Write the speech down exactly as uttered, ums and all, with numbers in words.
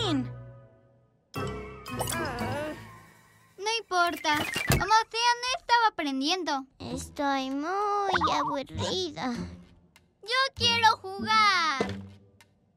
fin. No importa. Como sea, no estaba aprendiendo. Estoy muy aburrida. Yo quiero jugar.